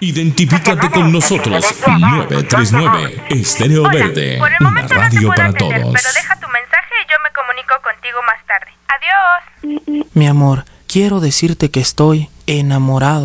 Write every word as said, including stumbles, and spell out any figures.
Identifícate con nosotros. nueve tres nueve Estéreo Hola, Verde. por el Una momento no te radio puedo para atender, todos. pero deja tu mensaje y yo me comunico contigo más tarde. Adiós. Mi amor, quiero decirte que estoy enamorado.